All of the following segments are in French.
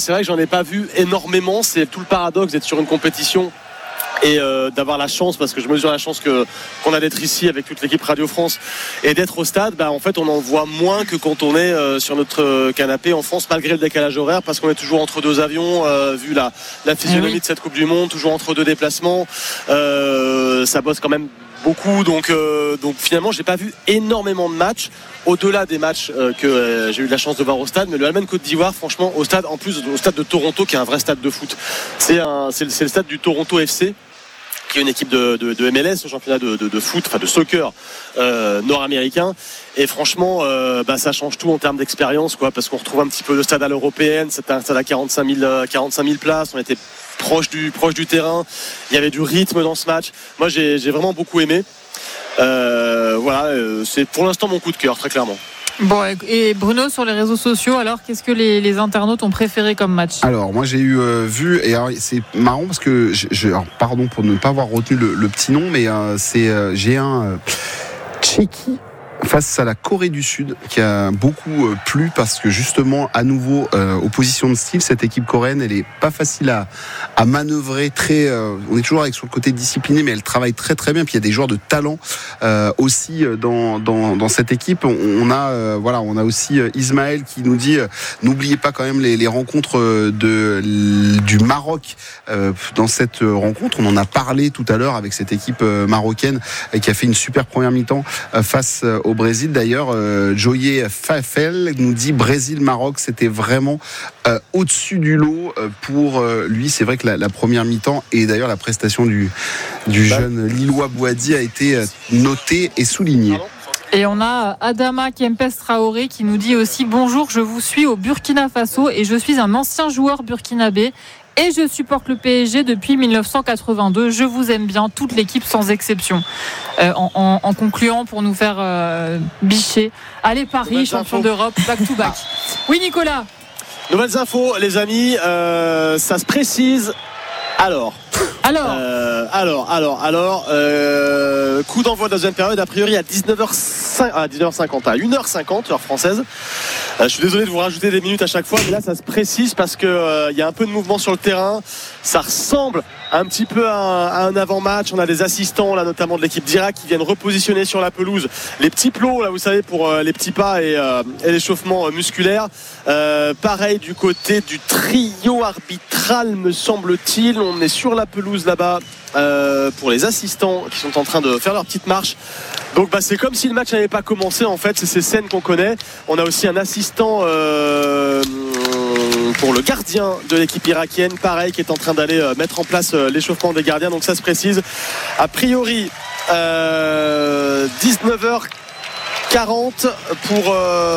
c'est vrai que j'en ai pas vu énormément. C'est tout le paradoxe d'être sur une compétition et d'avoir la chance, parce que je mesure la chance qu'on a d'être ici avec toute l'équipe Radio France et d'être au stade. En fait on en voit moins que quand on est sur notre canapé en France, malgré le décalage horaire, parce qu'on est toujours entre deux avions, vu la physionomie de cette Coupe du Monde, toujours entre deux déplacements, ça bosse quand même beaucoup, donc finalement j'ai pas vu énormément de matchs au-delà des matchs que j'ai eu de la chance de voir au stade. Mais le Allemagne Côte d'Ivoire, franchement, au stade de Toronto, qui est un vrai stade de foot, c'est le stade du Toronto FC, qui est une équipe de MLS, au championnat de foot, enfin de soccer nord-américain. Et franchement, ça change tout en termes d'expérience, quoi, parce qu'on retrouve un petit peu le stade à l'européenne. C'était un stade à 45 000 places. On était proche du terrain. Il y avait du rythme dans ce match. Moi, j'ai vraiment beaucoup aimé. C'est pour l'instant mon coup de cœur, très clairement. Bon, et Bruno, sur les réseaux sociaux, alors qu'est-ce que les internautes ont préféré comme match ? Alors moi j'ai vu, et alors, c'est marrant parce que alors, pardon pour ne pas avoir retenu le petit nom, mais j'ai un Tchéquie face à la Corée du Sud qui a beaucoup plu, parce que justement à nouveau opposition de style. Cette équipe coréenne, elle est pas facile à manœuvrer, on est toujours sur le côté discipliné, mais elle travaille très très bien. Puis il y a des joueurs de talent aussi dans cette équipe. On a aussi Ismaël qui nous dit n'oubliez pas quand même les rencontres du Maroc dans cette rencontre. On en a parlé tout à l'heure avec cette équipe marocaine qui a fait une super première mi-temps face au Brésil. D'ailleurs, Joye Fafel nous dit Brésil-Maroc, c'était vraiment au-dessus du lot pour lui. C'est vrai que la première mi-temps, et d'ailleurs la prestation du jeune Lillois Bouhaddi a été notée et soulignée. Et on a Adama Kempes Traoré qui nous dit aussi bonjour, je vous suis au Burkina Faso et je suis un ancien joueur burkinabé et je supporte le PSG depuis 1982. Je vous aime bien, toute l'équipe sans exception. En concluant pour nous faire bicher. Allez Paris, champion d'Europe, back to back. Oui Nicolas. Nouvelles infos les amis, ça se précise. Alors, coup d'envoi de la deuxième période, a priori à 19h50, à 1h50 heure française. Je suis désolé de vous rajouter des minutes à chaque fois, mais là ça se précise parce que il y a un peu de mouvement sur le terrain. Ça ressemble un petit peu à un avant-match. On a des assistants là, notamment de l'équipe d'Irak, qui viennent repositionner sur la pelouse les petits plots là, vous savez, pour les petits pas et l'échauffement musculaire. Pareil du côté du trio arbitral, me semble-t-il. On est sur la pelouse là-bas pour les assistants qui sont en train de faire leur petite marche. Donc c'est comme si le match n'avait pas commencé en fait. C'est ces scènes qu'on connaît. On a aussi un assistant pour le gardien de l'équipe irakienne, pareil, qui est en train d'aller mettre en place l'échauffement des gardiens. Donc ça se précise. A priori 19h40 pour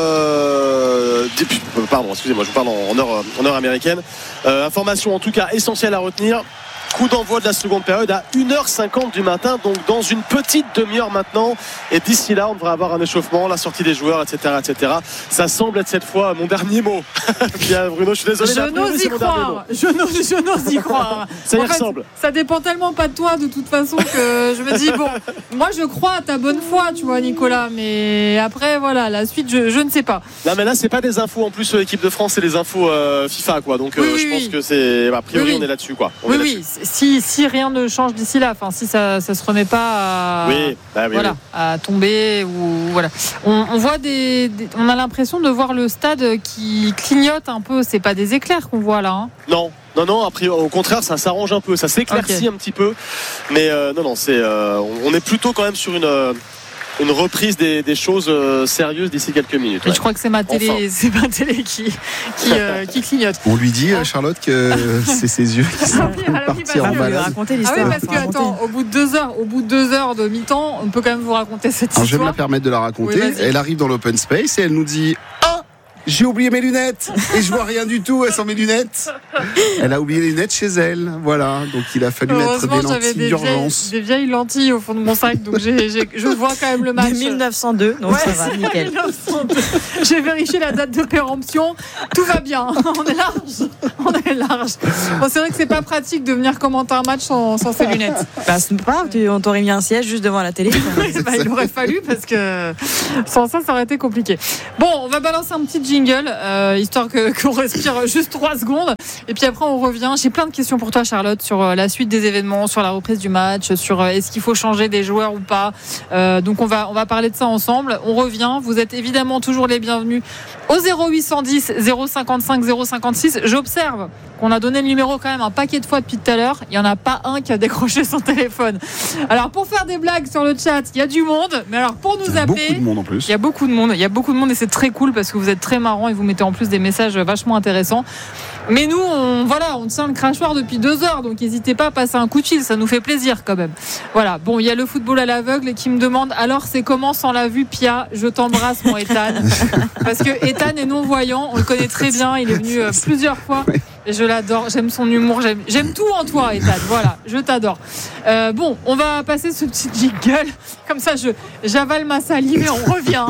pardon, excusez-moi, je vous parle en heure américaine. Information en tout cas essentielle à retenir. Coup d'envoi de la seconde période à 1h50 du matin, donc dans une petite demi-heure maintenant. Et d'ici là, on devrait avoir un échauffement, la sortie des joueurs, etc., etc. Ça semble être cette fois mon dernier mot. Bien, Bruno, je suis désolé. Je n'ose y croire. Je n'ose y croire. Ça y ressemble. Ça dépend tellement pas de toi, de toute façon, que je me dis bon, moi je crois à ta bonne foi, tu vois, Nicolas. Mais après, voilà, la suite, je ne sais pas. Non, mais là, c'est pas des infos en plus sur l'équipe de France, c'est des infos FIFA, quoi. Donc, je pense que c'est a priori, on est là-dessus, quoi. Oui. Si rien ne change d'ici là, enfin si ça se remet pas à tomber ou voilà. On voit on a l'impression de voir le stade qui clignote un peu. C'est pas des éclairs qu'on voit là. Hein. Non, après, au contraire, ça s'arrange un peu, ça s'éclaircit un petit peu. Mais on est plutôt quand même sur une reprise des choses sérieuses d'ici quelques minutes. Je crois que c'est ma télé, qui clignote. On lui dit, Charlotte, que c'est ses yeux qui sont en train de partir en balade. Raconter l'histoire. Ah oui, parce que attends, au bout de 2 heures de mi-temps, on peut quand même vous raconter cette histoire. Je vais me la permettre de la raconter. Oui, elle arrive dans l'open space et elle nous dit j'ai oublié mes lunettes et je vois rien du tout sans mes lunettes. Elle a oublié les lunettes chez elle, voilà. Donc il a fallu mettre des lentilles d'urgence. Des vieilles lentilles au fond de mon sac, donc je vois quand même le match. 1902, donc ça va, nickel. 1902. J'ai vérifié la date de péremption, tout va bien. On est large. Bon, c'est vrai que c'est pas pratique de venir commenter un match sans ses lunettes. Bah, c'est pas grave, on t'aurait mis un siège juste devant la télé. Il aurait fallu parce que sans ça aurait été compliqué. Bon, on va balancer un petit jingle histoire qu'on respire juste 3 secondes et puis après on revient. J'ai plein de questions pour toi, Charlotte, sur la suite des événements, sur la reprise du match, sur est-ce qu'il faut changer des joueurs ou pas. Donc on va parler de ça ensemble. On revient. Vous êtes évidemment toujours les bienvenus au 0810 055 056. J'observe qu'on a donné le numéro quand même un paquet de fois depuis tout à l'heure. Il n'y en a pas un qui a décroché son téléphone. Alors pour faire des blagues sur le chat, il y a du monde. Mais alors pour nous appeler, beaucoup de monde en plus. Il y a beaucoup de monde et c'est très cool parce que vous êtes très marrants et vous mettez en plus des messages vachement intéressants. Mais nous, on tient le crachoir depuis 2 heures, donc n'hésitez pas à passer un coup de fil, ça nous fait plaisir quand même. Voilà, bon, il y a le football à l'aveugle qui me demande alors c'est comment sans la vue, Pia? Je t'embrasse, mon Ethan. Parce que Ethan est non-voyant, on le connaît très bien, il est venu plusieurs fois. Et je l'adore, j'aime son humour, j'aime tout en toi, Ethan. Voilà, je t'adore. Bon, on va passer ce petit jingle. Comme ça, j'avale ma salive et on revient.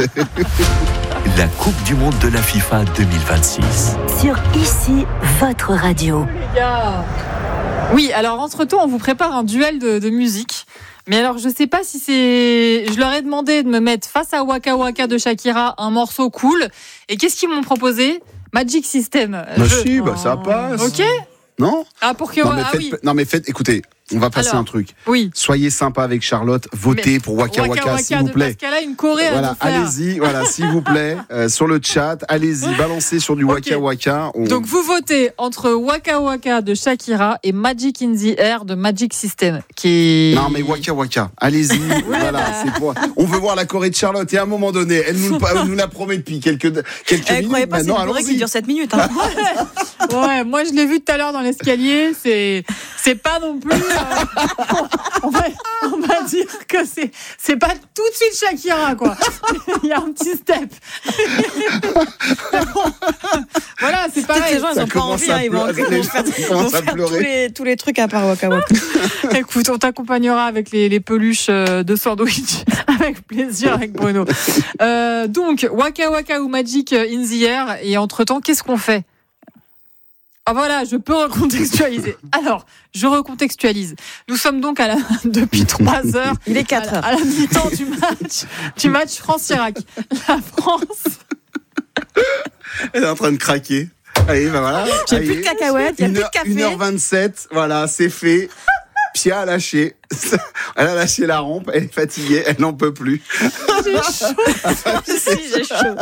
La Coupe du Monde de la FIFA 2026. Sur ici, votre radio. Les gars. Oui, alors entre-temps, on vous prépare un duel de musique. Mais alors, je sais pas si c'est... Je leur ai demandé de me mettre face à Waka Waka de Shakira un morceau cool. Et qu'est-ce qu'ils m'ont proposé? Magic System. Ça passe. Ok. Non. Ah, pour que... Non, mais faites, écoutez, on va passer un truc. Oui. Soyez sympa avec Charlotte, votez pour Waka Waka, s'il vous plaît. Parce qu'elle a une choré à nous faire. Allez-y, s'il vous plaît, sur le chat, allez-y, balancez sur du Waka Waka. Donc vous votez entre Waka Waka de Shakira et Magic in the Air de Magic System. Non, mais Waka Waka, allez-y. C'est pour... On veut voir la choré de Charlotte et à un moment donné, elle nous la promet depuis quelques minutes. Elle croyait pas c'est une choré qui dure 7 minutes. Hein. Ouais, moi je l'ai vu tout à l'heure dans l'escalier, c'est pas non plus on va dire que c'est pas tout de suite Shakira quoi. Il y a un petit step. Voilà, c'est pareil. Ces gens ils ont pas envie, ils vont faire tous les trucs à part Waka Waka. Écoute, on t'accompagnera avec les peluches de sandwich avec plaisir avec Bruno. Donc Waka Waka ou Magic in the Air, et entre-temps, qu'est-ce qu'on fait? Ah voilà, je peux recontextualiser. Alors, je recontextualise. Nous sommes donc depuis 3 heures. Il est 4 heures. À la mi-temps du match France-Irak. La France. Elle est en train de craquer. Allez, voilà. J'ai plus de cacahuètes, il n'y a plus de café. 1h27, voilà, c'est fait. Pia a lâché. Elle a lâché la rampe, elle est fatiguée, elle n'en peut plus. J'ai chaud. J'ai chaud.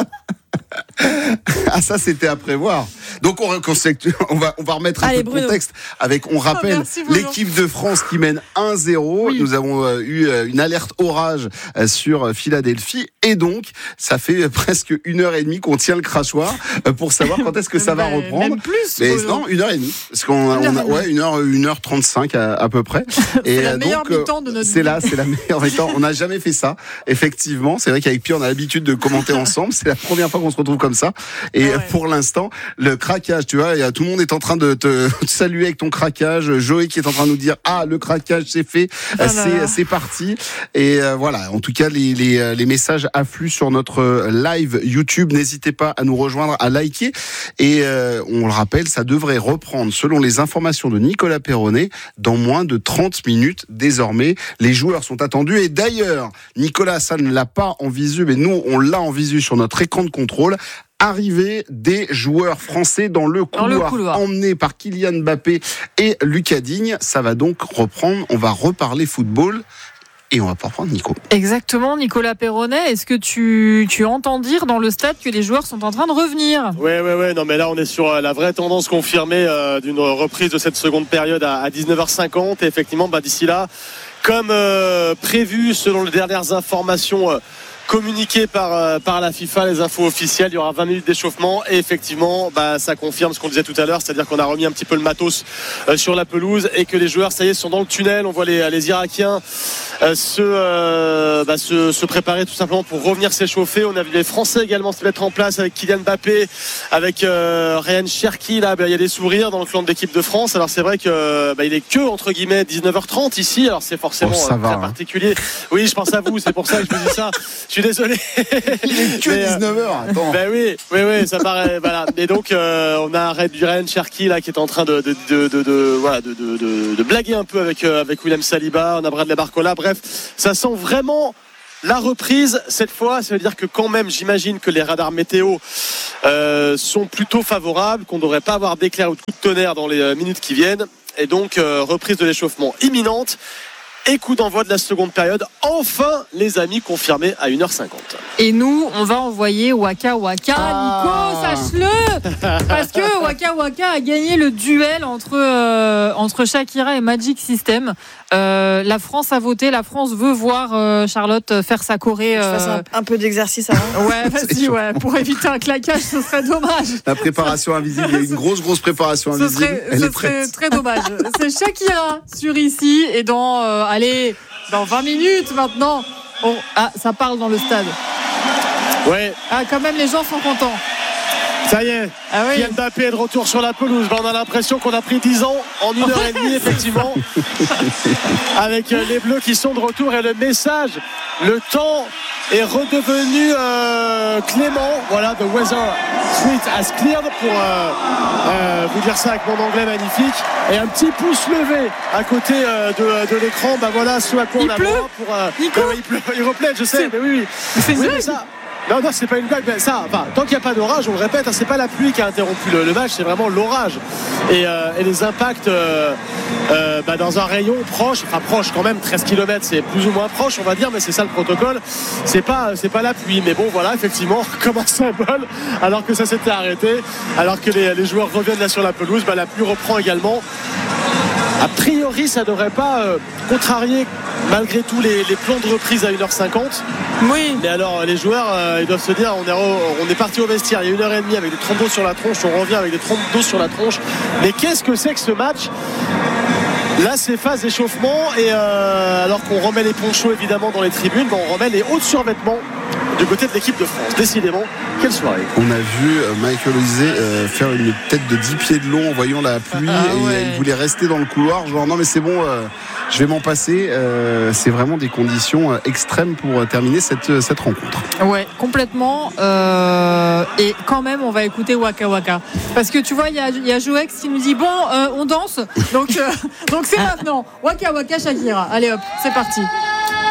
Ah, ça c'était à prévoir. Donc on va remettre un peu de contexte avec, on rappelle, l'équipe de France qui mène 1-0. Oui. Nous avons eu une alerte orage sur Philadelphie et donc ça fait presque 1h30 qu'on tient le crachoir pour savoir quand est-ce que ça va reprendre. Même plus. Mais non, 1h30 parce qu'on a 1h35 à peu près. C'est la meilleure mi-temps de notre vie. C'est la meilleure mi-temps. On n'a jamais fait ça. Effectivement, c'est vrai qu'avec Pierre on a l'habitude de commenter ensemble. C'est la première fois qu'on se retrouve comme ça. Et pour l'instant, le craquage, tu vois, tout le monde est en train de te saluer avec ton craquage. Joey qui est en train de nous dire le craquage c'est fait, c'est parti. Et voilà, en tout cas les messages affluent sur notre live YouTube. N'hésitez pas à nous rejoindre, à liker. Et on le rappelle, ça devrait reprendre selon les informations de Nicolas Perronnet dans moins de 30 minutes désormais. Les joueurs sont attendus et d'ailleurs, Nicolas, ça ne l'a pas en visu, mais nous on l'a en visu sur notre écran de contrôle. Arrivée des joueurs français dans le couloir, emmenés par Kylian Mbappé et Lucas Digne. Ça va donc reprendre, on va reparler football. Et on va pas reprendre Nico. Exactement, Nicolas Perronnet. Est-ce que tu entends dire dans le stade que les joueurs sont en train de revenir? Ouais. Non, mais là, on est sur la vraie tendance confirmée d'une reprise de cette seconde période à 19h50. Et effectivement, d'ici là, comme prévu, selon les dernières informations communiqué par la FIFA, les infos officielles, il y aura 20 minutes d'échauffement et effectivement ça confirme ce qu'on disait tout à l'heure, c'est-à-dire qu'on a remis un petit peu le matos sur la pelouse et que les joueurs ça y est sont dans le tunnel. On voit les Irakiens se préparer tout simplement pour revenir s'échauffer. On a vu les Français également se mettre en place avec Kylian Mbappé, avec Ryan Cherki. Là il y a des sourires dans le clan de l'équipe de France. Alors c'est vrai que il est que entre guillemets 19h30 ici, alors c'est forcément très particulier. Oui, je pense à vous, c'est pour ça que je vous dis ça. Je suis désolé. Il est que 19h. Attends. Ben oui, ça paraît. Voilà. Et donc, on a Ryan Cherki là qui est en train de blaguer un peu avec William Saliba. On a Bradley Barcola. Bref, ça sent vraiment la reprise cette fois. Ça veut dire que quand même, j'imagine que les radars météo sont plutôt favorables, qu'on ne devrait pas avoir d'éclairs ou de coups de tonnerre dans les minutes qui viennent. Et donc, reprise de l'échauffement imminente. Et coup d'envoi de la seconde période. Enfin, les amis, confirmés à 1h50. Et nous, on va envoyer Waka Waka. Nico, sache-le. Parce que Waka Waka a gagné le duel entre Shakira et Magic System. La France a voté. La France veut voir Charlotte faire sa choré. Je fasse un peu d'exercice avant. Ouais, vas-y, ouais. Pour éviter un claquage, ce serait dommage. La préparation invisible. Il y a une grosse préparation invisible. Ce serait très dommage. C'est Shakira sur ici. Et dans 20 minutes maintenant. Ça parle dans le stade. Ouais. Quand même, les gens sont contents. Ça y est, Kylian Mbappé est de retour sur la pelouse. On a l'impression qu'on a pris 10 ans en 1h30, effectivement. Avec les Bleus qui sont de retour et le message, le temps est redevenu clément. Voilà, the weather street has cleared pour vous dire ça avec mon anglais magnifique. Et un petit pouce levé à côté de l'écran. Bah voilà ce à quoi on a droit pour. Il replaît, je sais, mais oui. C'est une blague. Non, c'est pas une blague. Mais ça, tant qu'il n'y a pas d'orage, on le répète, c'est pas la pluie qui a interrompu le match, c'est vraiment l'orage et les impacts dans un rayon proche quand même, 13 km, c'est plus ou moins proche, on va dire, mais c'est ça le protocole. C'est pas la pluie, mais bon, voilà, effectivement, comme un symbole, alors que ça s'était arrêté, alors que les joueurs reviennent là sur la pelouse, la pluie reprend également. A priori, ça ne devrait pas contrarier malgré tout les plans de reprise à 1h50. Oui. Mais alors, les joueurs, ils doivent se dire, on est parti au vestiaire il y a 1h30 avec des trompes d'eau sur la tronche, on revient avec des trompes d'eau sur la tronche. Mais qu'est-ce que c'est que ce match ? Là, c'est phase d'échauffement et alors qu'on remet les ponchos évidemment dans les tribunes, on remet les hauts survêtements du côté de l'équipe de France. Décidément, quelle soirée. On a vu Michael Olise faire une tête de 10 pieds de long en voyant la pluie et il voulait rester dans le couloir, genre non mais c'est bon, je vais m'en passer. C'est vraiment des conditions extrêmes pour terminer cette rencontre. Ouais, complètement. Et quand même, on va écouter Waka Waka. Parce que tu vois, il y a Joex qui nous dit bon, on danse. Donc c'est maintenant. Waka Waka Shakira. Allez hop, c'est parti.